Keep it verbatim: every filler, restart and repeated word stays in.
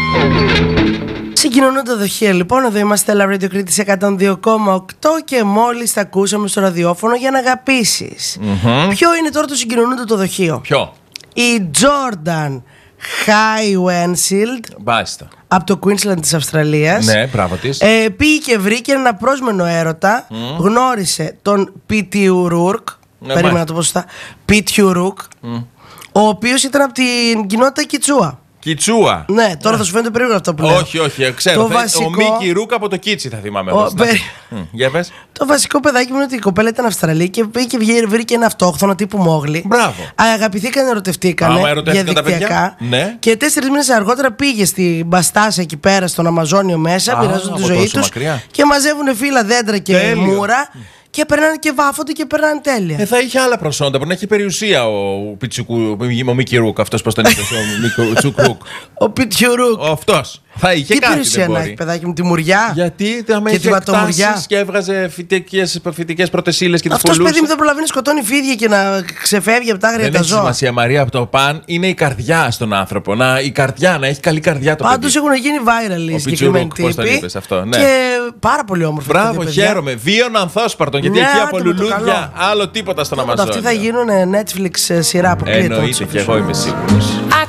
Συγκοινωνούν τα δοχεία λοιπόν. Εδώ είμαστε, Love Radio Κρήτης εκατόν δύο κόμμα οκτώ και μόλις τα ακούσαμε στο ραδιόφωνο για να αγαπήσεις. Mm-hmm. Ποιο είναι τώρα το συγκοινωνούν το δοχείο? Ποιο? Η Jordan High-Windshield. Μπάστα. Από το Queensland της Αυστραλίας. Ναι, μπράβο της. ε, Πήγε και βρήκε ένα πρόσμενο έρωτα. mm. Γνώρισε τον Πιτιου Ρούρκ. Ναι, περίμενα να το πω σωστά. Πιτιου Ρούρκ, mm. ο οποίος ήταν από την κοινότητα Κιτσούα. Κιτσούα. Ναι, τώρα θα σου φαίνεται περίεργο αυτό που λέω. Όχι, όχι, ξέρω. Θα... Βασικό... Ο Μίκη Ρούκ από το Κίτσι θα θυμάμαι. Ο... Περί... Mm, για πες. Το βασικό παιδάκι μου είναι ότι η κοπέλα ήταν Αυστραλή και πήγε, βρήκε ένα αυτόχθονο τύπου Μόγλη. Μπράβο. Αγαπηθήκαν, ερωτευτήκανε διαδικτυακά. Ναι. Και τέσσερις μήνες αργότερα πήγε στην Μπαστάσα εκεί πέρα στον Αμαζόνιο μέσα, μοιράζονται τη ζωή τους και μαζεύουν φύλλα, δέντρα και Τέλειο. μούρα. Και περνάνε και βάφονται και περνάνε τέλεια. Ε, θα είχε άλλα προσόντα. Μπορεί να έχει περιουσία ο Πιτσουκού, ο Μίκη Ρούκ, αυτός πώς τον είπε, ο Μίκη Ρούκ. Ο Πιτσου Ρούκ. Αυτός. Θα είχε τι κάτι. Τι περιουσία να έχει, παιδάκι μου, τη μουριά. Γιατί θα με είχε εκτάσεις και έβγαζε φυτικές πρωτεσίλες και τις αυτός παιδί μου δεν προλαβαίνει να σκοτώνει φίδια και να ξεφεύγει από τα άγρια τα ζώα. Δεν έχει σημασία, Μαρία, από το παν είναι η καρδιά στον άνθρωπο. Να, η καρδιά, να έχει καλή καρδιά το Πάντως παιδί. έχουν γίνει viral οι συγκεκριμένοι τύποι. Ναι. Και πάρα πολύ όμορφο. Μπράβο, χαίρομαι. Βίων ανθόσπαρτων. Γιατί εκεί από λουλούδια άλλο τίποτα στον Αμαζόνιο. Αυτοί θα γίνουν Netflix σειρά αποκλείτων. Εννοείται και εγώ είμαι σίγουρος.